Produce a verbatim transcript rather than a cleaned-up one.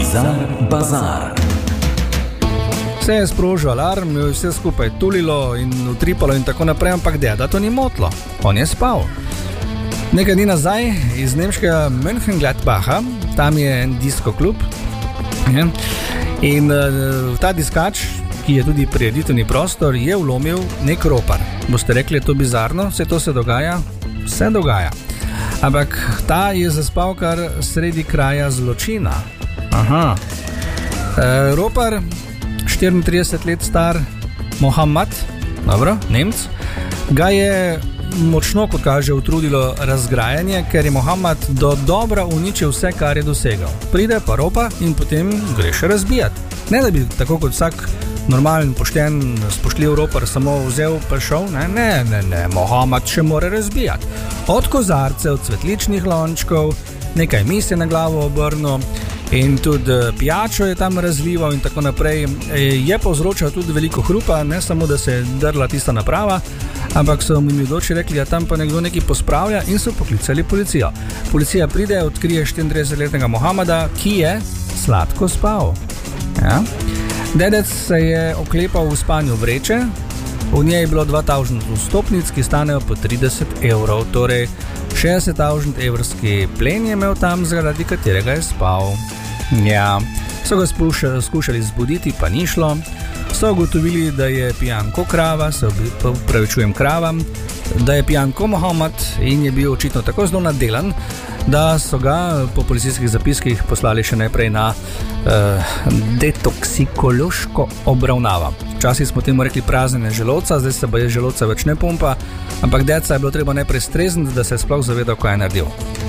Bizar Bazar. Se je sprožil alarm, je vse skupaj tulilo in utripalo in tako naprej, ampak deda to ni motlo. On je spal. Nekaj dni nazaj iz nemškega Mönchengladbacha, tam je en disko klub, je, in uh, ta diskač, ki je tudi prireditveni prostor, je vlomil nek ropar. Boste rekli, je to bizarno, vse to se dogaja? Se dogaja. Ampak ta je zaspal kar sredi kraja zločina. Aha. E, ropar, štiriintrideset let star Mohamed, dobro, Nemc, ga je močno, kot kaže, utrudilo razgrajanje, ker je Mohamed do dobra uničil vse, kar je dosegal. Pride pa ropa in potem gre še razbijati. Ne da bi tako kot vsak normalen, pošten, spoštljiv ropar samo vzel pa šel, ne, ne, ne, ne, Mohamed še mora razbijati. Od kozarcev, cvetličnih lončkov, nekaj mis je na glavo obrnil in tudi pijačo je tam razlival in tako naprej. Je povzročal tudi veliko hrupa, ne samo, da se je drla tista naprava, ampak so mi doči rekli, da tam pa nekdo nekaj pospravlja in so poklicali policijo. Policija pride, odkrije štiriintridesetletnega Mohameda, ki je sladko spal. Ja. Dedec se je oklepal v spanju vreče, v njej je bilo dva tisoč vstopnic, ki stanejo po trideset evrov, torej šestdeset tisoč evrski plen je imel tam, zaradi katerega je spal. Ja, so ga skušali, skušali zbuditi, pa ni šlo. So ugotovili, da je pijan ko krava, se upravičujem kravam, da je pijan ko Mohamed in je bil očitno tako zelo nadelan, da so ga po policijskih zapiskih poslali še najprej na uh, detoksikološko obravnavo. Včasih smo temu rekli praznjenje želodca, zdaj se pa je želodca več ne pumpa, ampak deca je bilo treba najprej strezniti, da se je sploh zavedal, kaj je naredil.